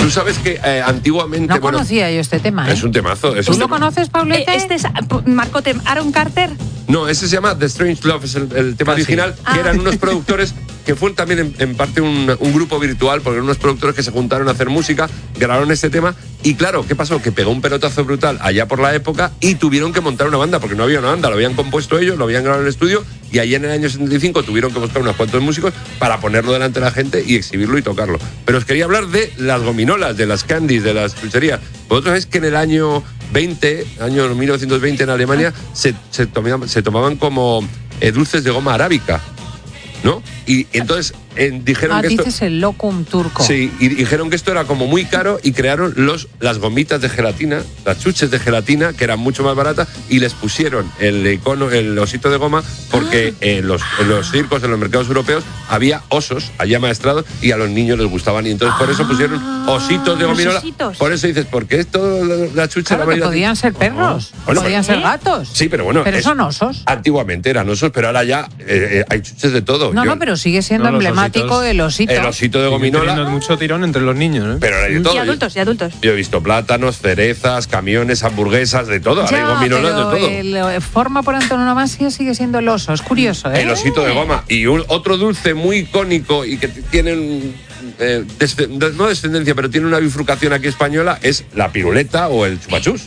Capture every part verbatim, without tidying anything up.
Tú sabes que eh, antiguamente... No bueno, conocía yo este tema, ¿eh? Es un temazo. Es ¿Tú un lo tema. conoces, Paulete? Eh, Este es, Marcote, Aaron Carter. No, ese se llama The Strange Love, es el, el tema Ah, sí. original, Ah. que eran unos productores que fue también en, en parte un, un grupo virtual, porque eran unos productores que se juntaron a hacer música, grabaron este tema, y claro, ¿qué pasó? Que pegó un pelotazo brutal allá por la época y tuvieron que montar una banda, porque no había una banda, lo habían compuesto ellos, lo habían grabado en el estudio, y allá en el año setenta y cinco tuvieron que buscar unos cuantos músicos para ponerlo delante de la gente y exhibirlo y tocarlo. Pero os quería hablar de las gominolas, de las candies, de las chucherías. Vosotros sabéis que en el año veinte, año mil novecientos veinte en Alemania, se, se, tomaban, se tomaban como eh, dulces de goma arábica, ¿no? Y entonces eh, dijeron Ah, que esto... dices el locum turco. Sí, y dijeron que esto era como muy caro y crearon los, las gomitas de gelatina, las chuches de gelatina, que eran mucho más baratas, y les pusieron el icono, el osito de goma, porque en, los, en los circos, en los mercados europeos, había osos allá maestrados y a los niños les gustaban. Y entonces por eso pusieron ositos de los gominola. ositos. Por eso dices, ¿por qué esto, la, la chucha Claro, la que María- podían ser perros, Bueno, podían pero- ser gatos. Sí, pero bueno. Pero es- son osos. Antiguamente eran osos, pero ahora ya eh, eh, hay chuches de todo. No, Yo- no, pero sigue siendo No, los emblemático ositos. el osito. El osito de Sigue gominola. teniendo mucho tirón entre los niños, ¿eh? Pero hay de todo. Y adultos, y adultos. Yo he visto plátanos, cerezas, camiones, hamburguesas, de todo. Ahora hay Ya, gominolas pero de todo. el, eh, forma por antonomasia sigue siendo el oso. Es curioso, ¿eh? El osito de goma. Y un, otro dulce muy icónico y que t- tiene un, eh, desce- de- no descendencia, pero tiene una bifurcación aquí española, es la piruleta o el chupachús.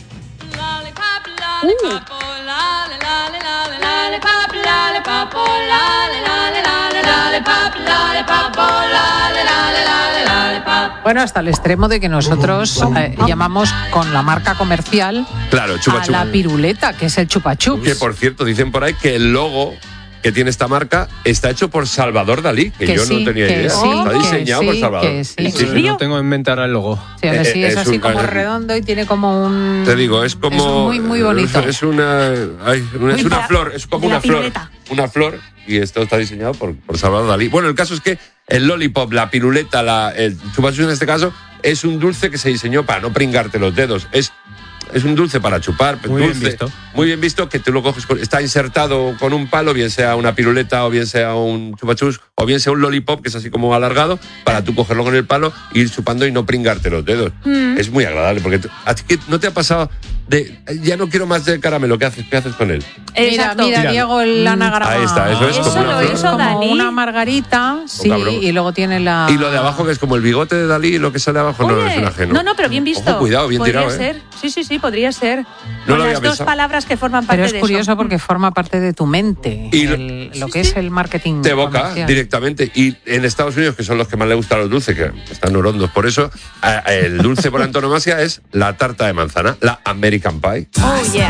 Bueno, hasta el extremo de que nosotros eh, llamamos con la marca comercial Claro, a chupachús. la piruleta, que es el chupachups. Que por cierto, dicen por ahí que el logo que tiene esta marca está hecho por Salvador Dalí, que, Que yo sí, no tenía que idea. sí, está que diseñado sí, por Salvador. que sí. ¿En Pues serio? no tengo en mente ahora el logo. Sí, hombre, sí, Eh, es, es así un- como redondo y tiene como un... Te digo, es como... Es muy, muy bonito. Es una, ay, una- es Muy una pa- flor, es como de la una flor. piruleta. Una flor, y esto está diseñado por, por Salvador Dalí. Bueno, el caso es que el lollipop, la piruleta, la, el chupachus en este caso, es un dulce que se diseñó para no pringarte los dedos. Es... Es un dulce para chupar, Muy bien dulce, visto. muy bien visto, que tú lo coges, con- está insertado con un palo, bien sea una piruleta o bien sea un chupachus o bien sea un lollipop, que es así como alargado, para tú cogerlo con el palo, e ir chupando y no pringarte los dedos. Mm. Es muy agradable, porque tú- ¿a ti qué no te ha pasado de, ya no quiero más de caramelo, ¿qué haces, qué haces con él? Mira, Exacto. mira, Mira. Diego, el anagrama. Ahí está, eso es Eso como una lo flor. hizo como Dalí. una margarita, sí, cabrón. y luego tiene la... Y lo de abajo, que es como el bigote de Dalí, y lo que sale abajo, no Oye, es un ajeno. no, no, pero bien visto. Ojo, cuidado, bien podría tirado, ¿eh? ser. Sí, sí, sí, podría ser. No Con lo había las dos pensado. palabras que forman parte Pero es de curioso eso. porque forma parte de tu mente, Y lo- el- lo que es el marketing Te evoca comercial. directamente. Y en Estados Unidos, que son los que más le gustan los dulces, que están horondos por eso, a- el dulce por antonomasia es la tarta de manzana, la American Pie. Oh, yeah.